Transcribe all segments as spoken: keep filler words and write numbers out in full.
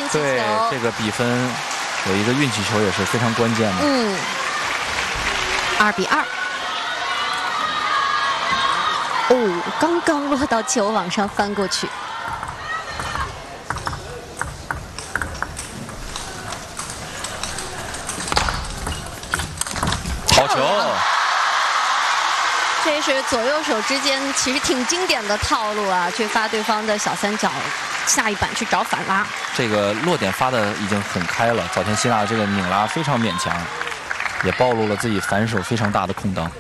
气球。 对，这个比分有一个运气球也是非常关键的。 嗯，二比二。哦，刚刚落到球往上翻过去。 好球！ 这是左右手之间其实挺经典的套路啊，去发对方的小三角，下一板去找反拉。 这个落点发的已经很开了，早田希娜这个拧拉非常勉强，也暴露了自己反手非常大的空当。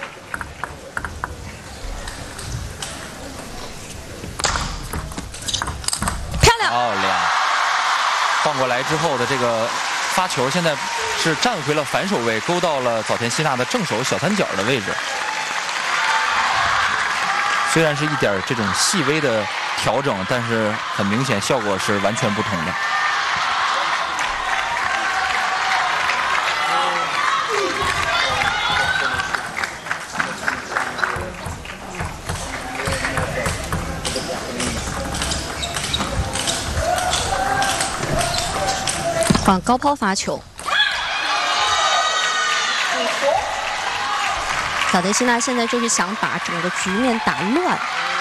漂亮！ 漂亮！放过来之后的这个发球，现在是站回了反手位，勾到了早田希娜的正手小三角的位置。虽然是一点这种细微的调整，但是很明显效果是完全不同的。 换高抛发球。早田希娜现在就是想把整个局面打乱，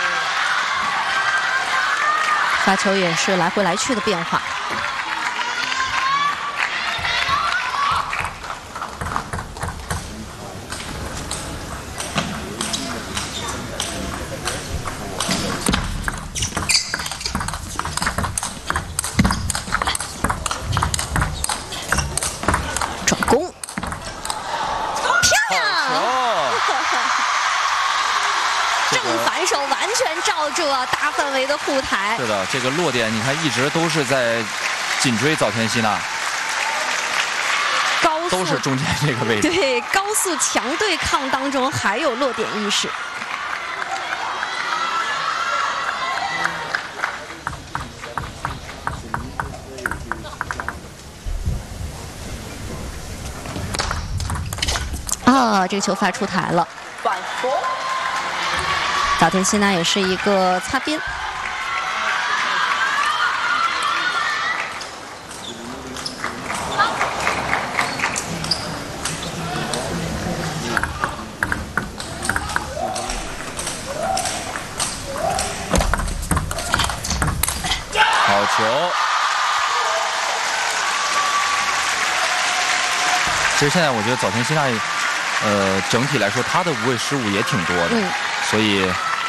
发球也是来回来去的变化。转攻。正反手完全罩住了大范围的护台。 是的，这个落点你看一直都是在紧追早田希娜， 高速都是中间这个位置。 对，高速强对抗当中还有落点意识。啊，这个球发出台了。 反攻。 早田希娜也是一个擦边。 好球！其实现在我觉得早田希娜，呃，整体来说她的无谓失误也挺多的， 嗯、 所以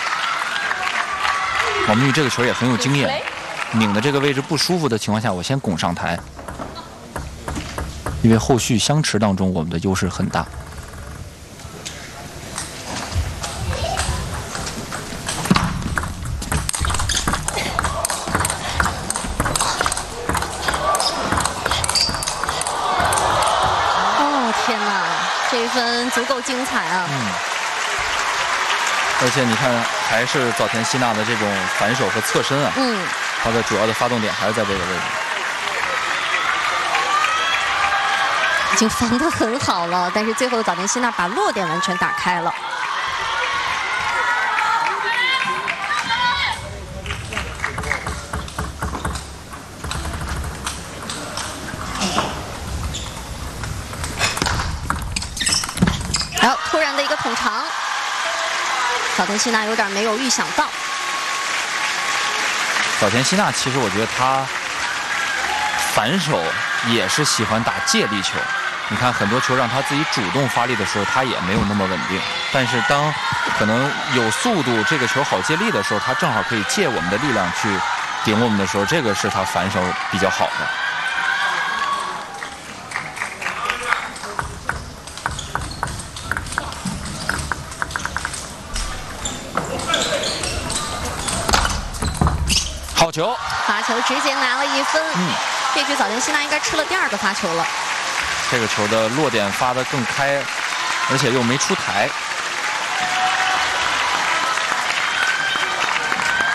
王明玉这个球也很有经验。拧的这个位置不舒服的情况下，我先拱上台，因为后续相持当中我们的优势很大。 这分足够精彩啊！ 嗯，而且你看，还是早田希娜的这种反手和侧身啊， 嗯， 它的主要的发动点还是在这个位置。 已经防得很好了，但是最后早田希娜把落点完全打开了。然后突然的一个捅长，早田希娜有点没有预想到。 早田希娜其实我觉得她反手也是喜欢打借力球。你看很多球让她自己主动发力的时候，她也没有那么稳定。但是当可能有速度，这个球好借力的时候，她正好可以借我们的力量去顶我们的时候，这个是她反手比较好的。好球！ 发球直接拿了一分。 嗯， 这局早田希娜应该吃了第二个发球了。 这个球的落点发得更开，而且又没出台。